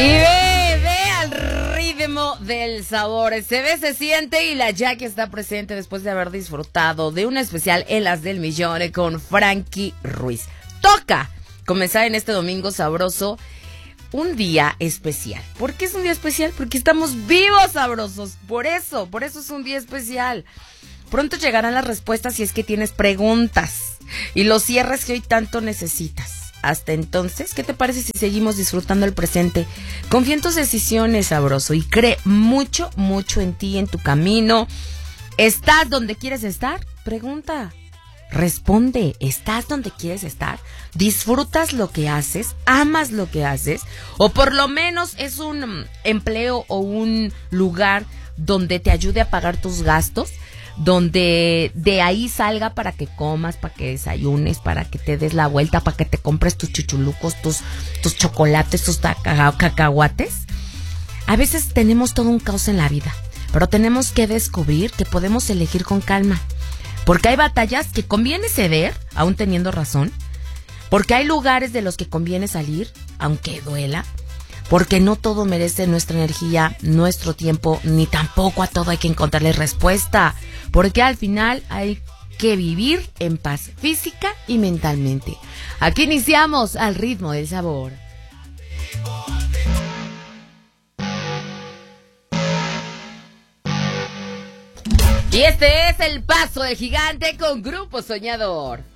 ve al ritmo del sabor. Se ve, se siente y la Jackie está presente después de haber disfrutado de un especial en Las del Millón con Frankie Ruiz. Toca comenzar en este domingo sabroso un día especial. ¿Por qué es un día especial? Porque estamos vivos, sabrosos. Por eso es un día especial. Pronto llegarán las respuestas si es que tienes preguntas y los cierres que hoy tanto necesitas. Hasta entonces, ¿qué te parece si seguimos disfrutando el presente? Confía en tus decisiones, sabroso, y cree mucho, mucho en ti, en tu camino. ¿Estás donde quieres estar? Pregunta. Responde. ¿Estás donde quieres estar? ¿Disfrutas lo que haces? ¿Amas lo que haces? ¿O por lo menos es un empleo o un lugar donde te ayude a pagar tus gastos? Donde de ahí salga para que comas, para que desayunes, para que te des la vuelta, para que te compres tus chuchulucos, tus chocolates, tus cacahuates. A veces tenemos todo un caos en la vida, pero tenemos que descubrir que podemos elegir con calma. Porque hay batallas que conviene ceder, aún teniendo razón. Porque hay lugares de los que conviene salir, aunque duela. Porque no todo merece nuestra energía, nuestro tiempo, ni tampoco a todo hay que encontrarle respuesta. Porque al final hay que vivir en paz física y mentalmente. Aquí iniciamos al ritmo del sabor. Y este es el paso del gigante con Grupo Soñador.